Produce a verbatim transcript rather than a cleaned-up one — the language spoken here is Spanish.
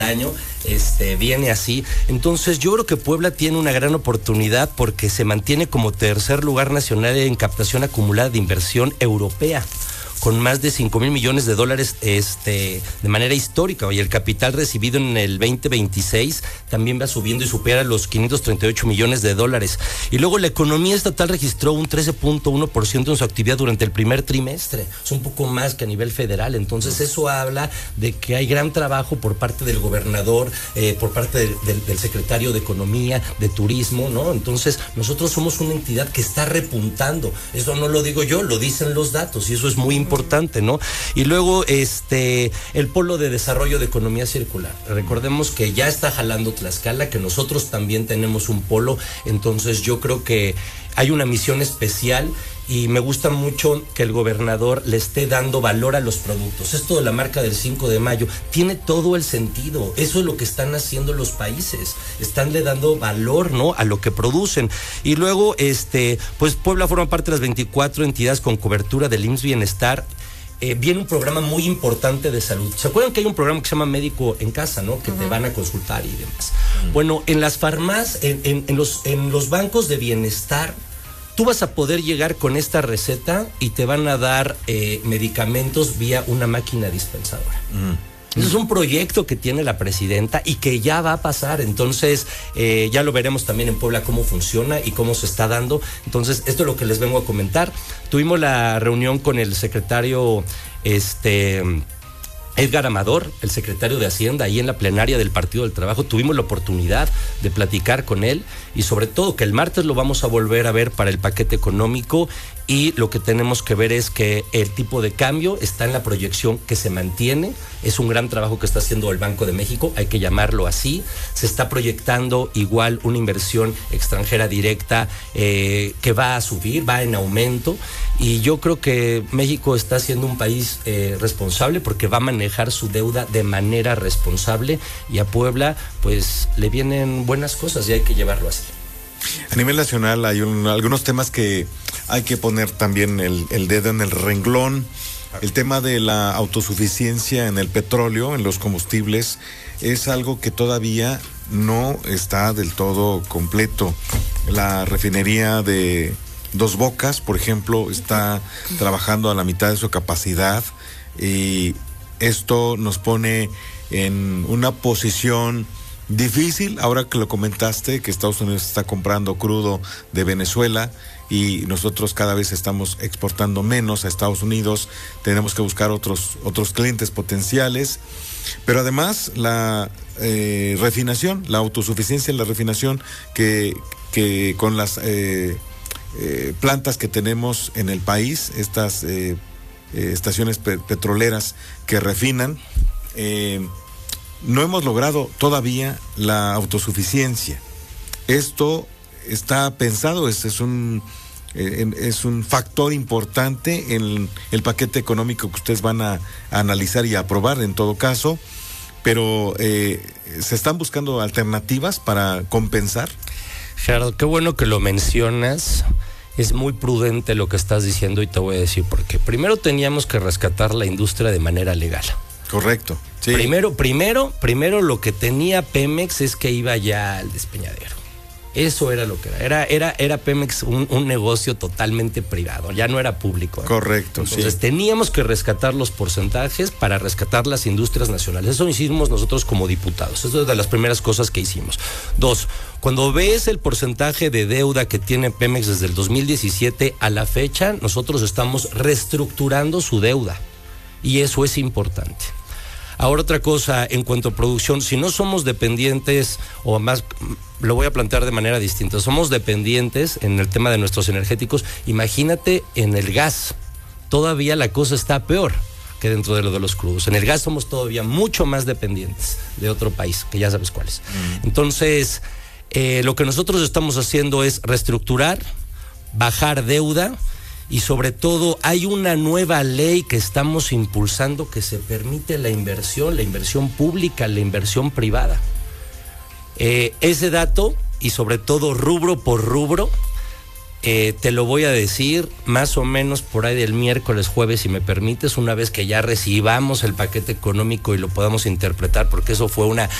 año, este, viene así. Entonces yo creo que Puebla tiene una gran oportunidad porque se mantiene como tercer lugar nacional en captación acumulada de inversión europea, con más de cinco mil millones de dólares este, de manera histórica, y el capital recibido en el veinte veintiséis también va subiendo y supera los quinientos treinta y ocho millones de dólares. Y luego la economía estatal registró un trece punto uno por ciento en su actividad durante el primer trimestre, es un poco más que a nivel federal. Entonces eso habla de que hay gran trabajo por parte del gobernador, eh, por parte del, del, del secretario de Economía, de Turismo, ¿no? Entonces nosotros somos una entidad que está repuntando, eso no lo digo yo, lo dicen los datos, y eso es muy importante. importante, ¿no? Y luego este el polo de desarrollo de economía circular. Recordemos que ya está jalando Tlaxcala, que nosotros también tenemos un polo, entonces yo creo que hay una misión especial y me gusta mucho que el gobernador le esté dando valor a los productos. Esto de la marca del cinco de mayo tiene todo el sentido. Eso es lo que están haciendo los países. Estánle dando valor, ¿no?, a lo que producen. Y luego, este, pues Puebla forma parte de las veinticuatro entidades con cobertura del I M S S Bienestar. Eh, viene un programa muy importante de salud. ¿Se acuerdan que hay un programa que se llama Médico en Casa, ¿no?, que uh-huh. te van a consultar y demás? Uh-huh. Bueno, en las farmacias, en, en, en, los, en los bancos de bienestar, tú vas a poder llegar con esta receta y te van a dar eh, medicamentos vía una máquina dispensadora. Uh-huh. Ese es un proyecto que tiene la presidenta y que ya va a pasar. Entonces, eh, ya lo veremos también en Puebla cómo funciona y cómo se está dando. Entonces, esto es lo que les vengo a comentar. Tuvimos la reunión con el secretario, este... Edgar Amador, el secretario de Hacienda, ahí en la plenaria del Partido del Trabajo. Tuvimos la oportunidad de platicar con él y sobre todo que el martes lo vamos a volver a ver para el paquete económico, y lo que tenemos que ver es que el tipo de cambio está en la proyección que se mantiene. Es un gran trabajo que está haciendo el Banco de México, hay que llamarlo así. Se está proyectando igual una inversión extranjera directa eh, que va a subir, va en aumento, y yo creo que México está siendo un país eh, responsable porque va a manejar su deuda de manera responsable, y a Puebla pues le vienen buenas cosas y hay que llevarlo así. A nivel nacional hay un, algunos temas que hay que poner también el, el dedo en el renglón. El tema de la autosuficiencia en el petróleo, en los combustibles, es algo que todavía no está del todo completo. La refinería de Dos Bocas, por ejemplo, está trabajando a la mitad de su capacidad, y esto nos pone en una posición difícil. Ahora que lo comentaste, que Estados Unidos está comprando crudo de Venezuela y nosotros cada vez estamos exportando menos a Estados Unidos, tenemos que buscar otros otros clientes potenciales, pero además la eh, refinación, la autosuficiencia en la refinación, que, que con las eh, eh, plantas que tenemos en el país, estas eh, eh, estaciones pe- petroleras que refinan, eh, no hemos logrado todavía la autosuficiencia. Esto está pensado, es, es un eh, es un factor importante en el paquete económico que ustedes van a, a analizar y a aprobar en todo caso, pero eh, ¿se están buscando alternativas para compensar? Gerardo, qué bueno que lo mencionas. Es muy prudente lo que estás diciendo y te voy a decir por qué. Primero teníamos que rescatar la industria de manera legal. Correcto. Sí. Primero, primero, primero lo que tenía Pemex es que iba ya al despeñadero. Eso era lo que era. Era, era, era Pemex un, un negocio totalmente privado, ya no era público, ¿eh? Correcto. Entonces sí. teníamos que rescatar los porcentajes para rescatar las industrias nacionales. Eso hicimos nosotros como diputados. Eso es de las primeras cosas que hicimos. Dos, cuando ves el porcentaje de deuda que tiene Pemex desde el dos mil diecisiete a la fecha, nosotros estamos reestructurando su deuda. Y eso es importante. Ahora otra cosa, en cuanto a producción, si no somos dependientes, o más, lo voy a plantear de manera distinta, somos dependientes en el tema de nuestros energéticos, imagínate en el gas, todavía la cosa está peor que dentro de lo de los crudos. En el gas somos todavía mucho más dependientes de otro país, que ya sabes cuál es. Mm. Entonces, eh, lo que nosotros estamos haciendo es reestructurar, bajar deuda, y sobre todo hay una nueva ley que estamos impulsando que se permite la inversión, la inversión pública, la inversión privada. Eh, ese dato, y sobre todo rubro por rubro, Eh, te lo voy a decir más o menos por ahí del miércoles, jueves, si me permites, una vez que ya recibamos el paquete económico y lo podamos interpretar, porque eso fue una